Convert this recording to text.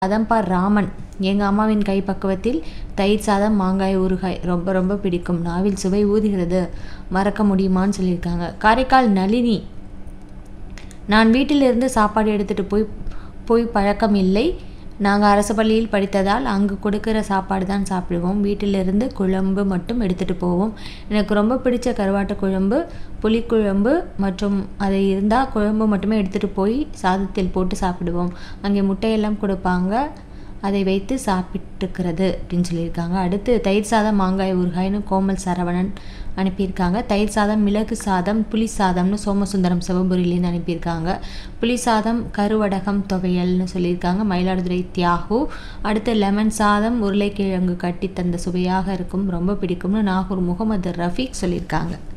அதம்பா ராமன், எங்கள் அம்மாவின் கைப்பக்குவத்தில் தயிர் சாதம் மாங்காய் ஊறுகாய் ரொம்ப ரொம்ப பிடிக்கும், நாவில் சுவை ஊதுகிறது, மறக்க முடியுமான்னு சொல்லியிருக்காங்க. காரைக்கால் நளினி, நான் வீட்டிலிருந்து சாப்பாடு எடுத்துகிட்டு போய் பழக்கம் இல்லை. நாங்கள் அரசு பள்ளியில் படித்ததால் அங்கு கொடுக்குற சாப்பாடு தான் சாப்பிடுவோம். வீட்டிலிருந்து குழம்பு மட்டும் எடுத்துகிட்டு போவோம். எனக்கு ரொம்ப பிடிச்ச கருவாட்டு குழம்பு, புளிக்குழம்பு மற்றும் அதை இருந்தால் குழம்பு மட்டுமே எடுத்துகிட்டு போய் சாதத்தில் போட்டு சாப்பிடுவோம். அங்கே முட்டையெல்லாம் கொடுப்பாங்க, அதை வைத்து சாப்பிட்டுக்கிறது அப்படின்னு சொல்லியிருக்காங்க. அடுத்து தயிர் சாதம் மாங்காய் ஊறுகாய்னு கோமல் சரவணன் அனுப்பியிருக்காங்க. தயிர் சாதம் மிளகு சாதம் புளி சாதம்னு சோமசுந்தரம் சிவபுரியிலேருந்து அனுப்பியிருக்காங்க. புளி சாதம் கருவடகம் துவையல்னு சொல்லியிருக்காங்க மயிலாடுதுறை தியாகு. அடுத்து லெமன் சாதம் உருளைக்கிழங்கு கட்டி தந்த சுவையாக இருக்கும், ரொம்ப பிடிக்கும்னு நாகூர் முகமது ரஃபீக் சொல்லியிருக்காங்க.